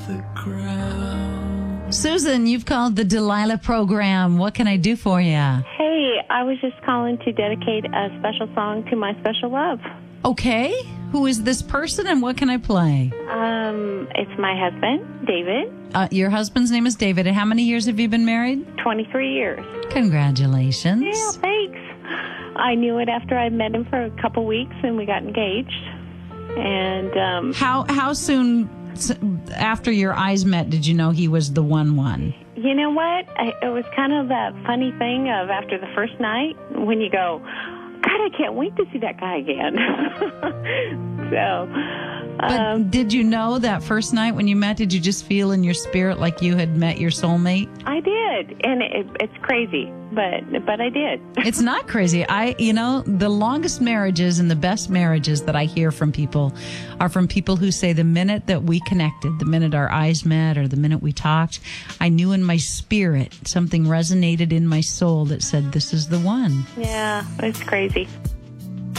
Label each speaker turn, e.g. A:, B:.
A: the ground.
B: Susan, you've called the Delilah program. What can I do for you?
C: Hey, I was just calling to dedicate a special song to my special love.
B: Okay. Who is this person and what can I play?
C: It's my husband, David.
B: Your husband's name is David. And how many years have you been married?
C: 23 years.
B: Congratulations.
C: Yeah, thanks. I knew it after I met him for a couple weeks and we got engaged. And
B: how soon after your eyes met did you know he was the one?
C: You know what? It was kind of that funny thing of after the first night when you go, God, I can't wait to see that guy again.
B: But did you know that first night when you met, did you just feel in your spirit like you had met your soulmate?
C: I did. And it's crazy, but I did.
B: It's not crazy. The longest marriages and the best marriages that I hear from people are from people who say the minute that we connected, the minute our eyes met or the minute we talked, I knew in my spirit something resonated in my soul that said, this is the one.
C: Yeah, it's crazy.